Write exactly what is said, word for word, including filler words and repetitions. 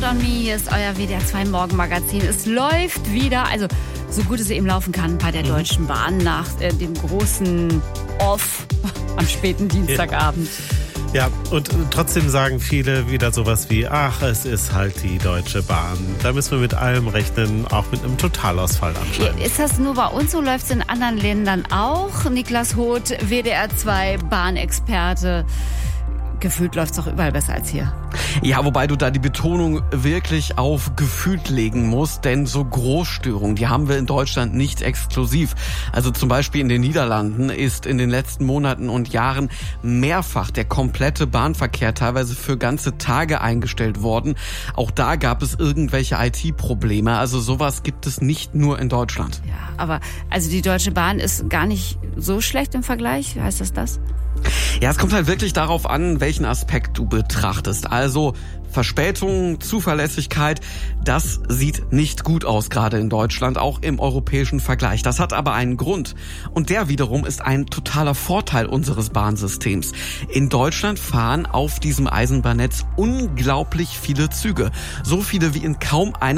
on Me, hier ist euer W D R zwei Morgenmagazin. Es läuft wieder, also so gut es eben laufen kann bei der Deutschen Bahn nach äh, dem großen Off am späten Dienstagabend. Ja, und trotzdem sagen viele wieder sowas wie, ach, es ist halt die Deutsche Bahn. Da müssen wir mit allem rechnen, auch mit einem Totalausfall anscheinend. Ist das nur bei uns so? Läuft es in anderen Ländern auch? Niklas Hoth, W D R zwei Bahnexperte. Gefühlt läuft es doch überall besser als hier. Ja, wobei du da die Betonung wirklich auf gefühlt legen musst, denn so Großstörungen, die haben wir in Deutschland nicht exklusiv. Also zum Beispiel in den Niederlanden ist in den letzten Monaten und Jahren mehrfach der komplette Bahnverkehr teilweise für ganze Tage eingestellt worden. Auch da gab es irgendwelche I T-Probleme. Also sowas gibt es nicht nur in Deutschland. Ja, aber also die Deutsche Bahn ist gar nicht so schlecht im Vergleich. Heißt das das? Ja, es kommt halt wirklich darauf an, welchen Aspekt du betrachtest. Also Verspätung, Zuverlässigkeit, das sieht nicht gut aus, gerade in Deutschland, auch im europäischen Vergleich. Das hat aber einen Grund. Und der wiederum ist ein totaler Vorteil unseres Bahnsystems. In Deutschland fahren auf diesem Eisenbahnnetz unglaublich viele Züge. So viele wie in kaum einem